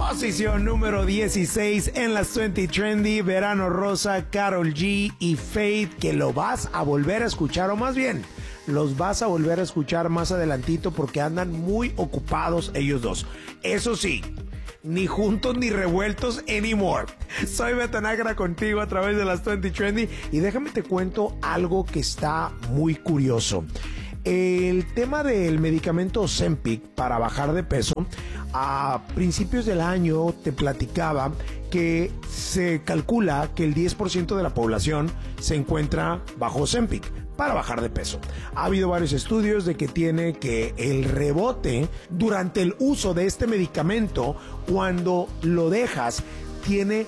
Posición número 16 en las 20 Trendy, Verano Rosa, Karol G y Faith, que lo vas a volver a escuchar, o más bien, los vas a volver a escuchar más adelantito porque andan muy ocupados ellos dos. Eso sí, ni juntos ni revueltos anymore. Soy Beto Nájera contigo a través de las 20 Trendy y déjame te cuento algo que está muy curioso. El tema del medicamento Ozempic para bajar de peso, a principios del año te platicaba que se calcula que el 10% de la población se encuentra bajo Ozempic para bajar de peso. Ha habido varios estudios de que tiene que el rebote durante el uso de este medicamento, cuando lo dejas, viene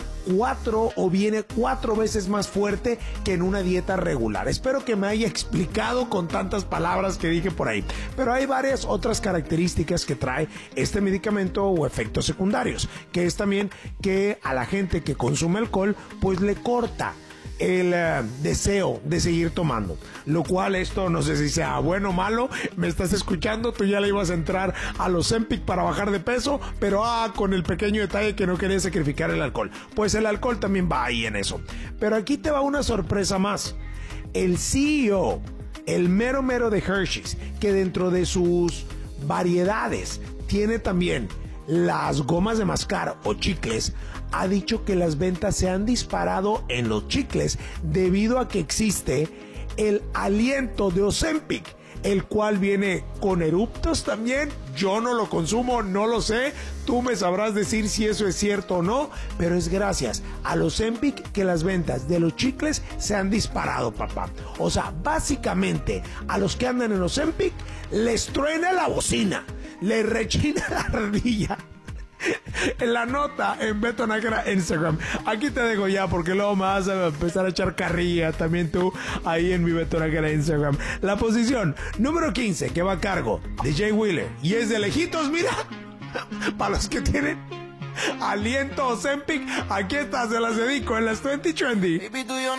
4 veces más fuerte que en una dieta regular. Espero que me haya explicado con tantas palabras que dije por ahí. Pero hay varias otras características que trae este medicamento o efectos secundarios, que es también que a la gente que consume alcohol pues le corta el deseo de seguir tomando, lo cual esto no sé si sea bueno o malo. Me estás escuchando, tú ya le ibas a entrar a los Ozempic para bajar de peso, pero con el pequeño detalle que no querías sacrificar el alcohol. Pues el alcohol también va ahí en eso. Pero aquí te va una sorpresa más. El CEO, el mero de Hershey's, que dentro de sus variedades tiene también las gomas de mascar o chicles, ha dicho que las ventas se han disparado en los chicles debido a que existe el aliento de Ozempic, el cual viene con eruptos también. Yo no lo consumo, no lo sé, tú me sabrás decir si eso es cierto o no, pero es gracias al Ozempic que las ventas de los chicles se han disparado, papá. O sea, básicamente a los que andan en Ozempic les truena la bocina, les rechina la ardilla. En la nota en Beto Nájera Instagram. Aquí te dejo ya porque luego me vas a empezar a echar carrilla también tú ahí en mi Beto Nájera Instagram. La posición número 15 que va a cargo de Jay Wheeler y es de lejitos, mira, para los que tienen aliento Ozempic, aquí está, se las dedico en las 20 Trendy.